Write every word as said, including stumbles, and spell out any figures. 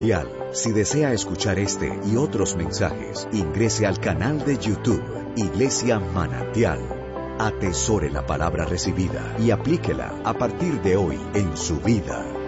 Si desea escuchar este y otros mensajes, ingrese al canal de YouTube Iglesia Manantial. Atesore la palabra recibida y aplíquela a partir de hoy en su vida.